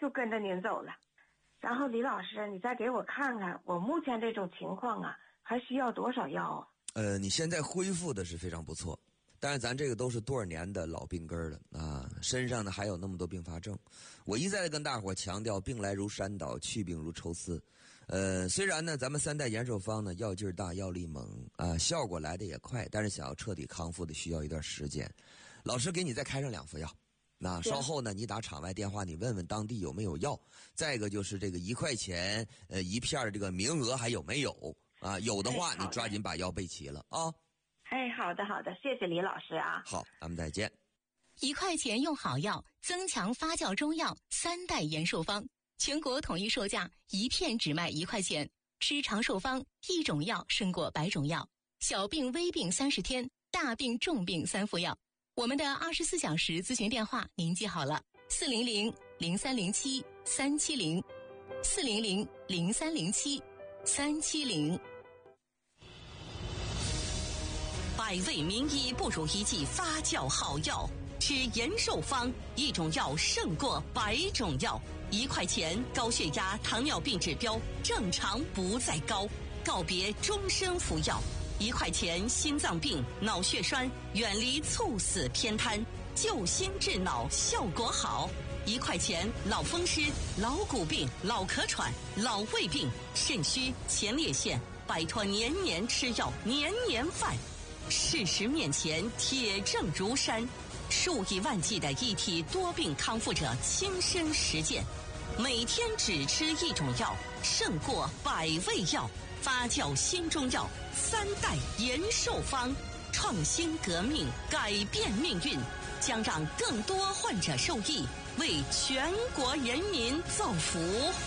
就跟着您走了。然后李老师，你再给我看看，我目前这种情况啊，还需要多少药啊？ 你现在恢复的是非常不错，但是咱这个都是多少年的老病根了啊，身上呢还有那么多并发症。我一再的跟大伙强调，病来如山倒，去病如抽丝。虽然呢咱们3代延寿方呢药劲儿大，药力猛啊，效果来的也快，但是想要彻底康复的需要一段时间。老师给你再开上2副药。那稍后呢，你打场外电话，你问问当地有没有药。再一个就是这个1块钱一片的这个名额还有没有啊？有的话，你抓紧把药备齐了啊。 哎，好的好的，谢谢李老师啊。 好，咱们再见。 1块钱用好药，增强发酵中药3代延寿方，全国统一售价1片只卖1块钱。吃长寿方，1种药胜过100种药。小病微病30天，大病重病3副药。我们的24小时咨询电话您记好了：400-0307-370，400-0307-370。 百味名医不如一剂发酵好药，吃延寿方，1种药胜过100种药。1块钱，高血压、糖尿病指标正常不再高，告别终身服药。1块钱，心脏病、脑血栓远离猝死偏瘫，救心治脑效果好。1块钱，老风湿、老骨病、老咳喘、老胃病、肾虚、前列腺，摆脱年年吃药、年年犯。事实面前，铁证如山，数以万计的一体多病康复者亲身实践，每天只吃1种药，胜过100味药。发酵新中药3代延寿方，创新革命，改变命运，将让更多患者受益，为全国人民造福。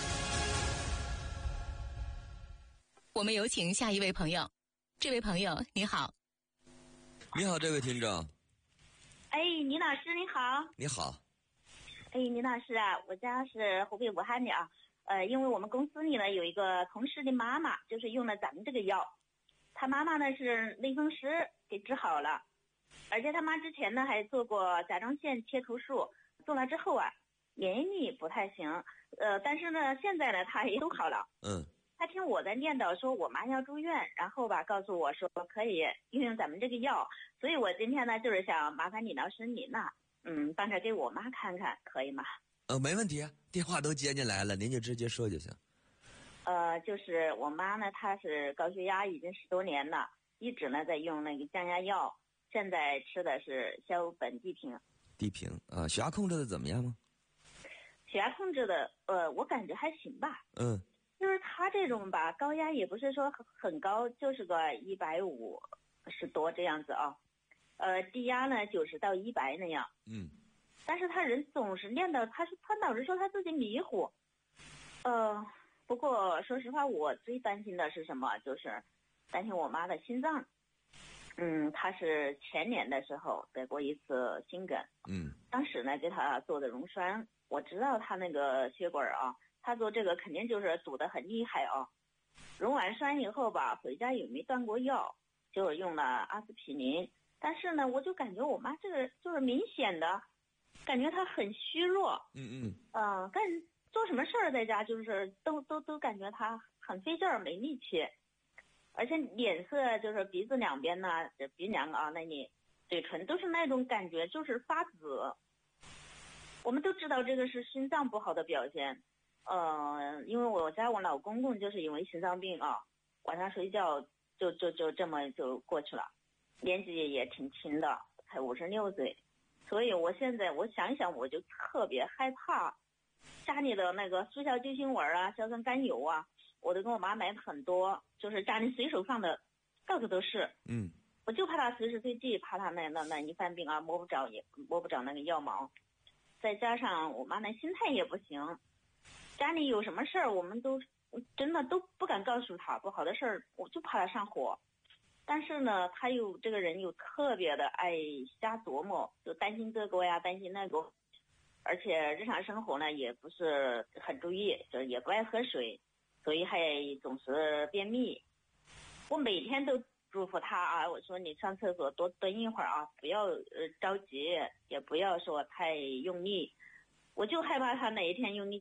我们有请下一位朋友。这位朋友你好。 你好，这位听众。 哎，倪老师你好。 你好。 哎，倪老师啊，我家是湖北武汉的啊。因为我们公司里呢有一个同事的妈妈，就是用了咱们这个药，他妈妈呢是类风湿给治好了，而且他妈之前呢还做过甲状腺切除术，做了之后啊免疫力不太行，但是呢现在呢他也都好了。他听我在念叨说我妈要住院，然后吧告诉我说可以运用咱们这个药，所以我今天呢就是想麻烦李老师您呐，帮着给我妈看看，可以吗？ 没问题啊，电话都接进来了，您就直接说就行。 就是我妈呢，她是高血压已经10多年了，一直呢在用那个降压药，现在吃的是硝苯地平。 地平啊，血压控制的怎么样吗？ 血压控制的，我感觉还行吧。就是她这种吧，高压也不是说很高，就是个150多这样子啊。低压呢90到100那样。但是他人总是念叨，他老是说他自己迷糊。不过说实话，我最担心的是什么？就是担心我妈的心脏。她是前年的时候得过一次心梗。当时呢给她做的溶栓，我知道她那个血管啊，她做这个肯定就是堵得很厉害啊。溶完栓以后吧，回家也没断过药，就用了阿司匹林。但是呢，我就感觉我妈这个就是明显的。感觉他很虚弱，做什么事儿在家就是都感觉他很费劲儿，没力气，而且脸色就是鼻子两边呢，鼻梁啊，那里嘴唇都是那种感觉，就是发紫。我们都知道这个是心脏不好的表现，因为我老公公就是因为心脏病啊，晚上睡觉就这么就过去了，年纪也挺轻的，才56岁。所以我现在我想一想，我就特别害怕，家里的那个速效救心丸啊、硝酸甘油啊，我都跟我妈买很多，就是家里随手放的，到处都是。我就怕她随时随地，怕她那一犯病啊，摸不着那个药毛。再加上我妈那心态也不行，家里有什么事儿，我们都真的都不敢告诉她，不好的事儿我就怕她上火。但是呢，他这个人又特别的爱瞎琢磨，就担心这个呀，担心那个，而且日常生活呢也不是很注意，就也不爱喝水，所以还总是便秘。我每天都嘱咐他啊，我说你上厕所多蹲一会儿啊，不要着急，也不要说太用力。我就害怕他哪一天用力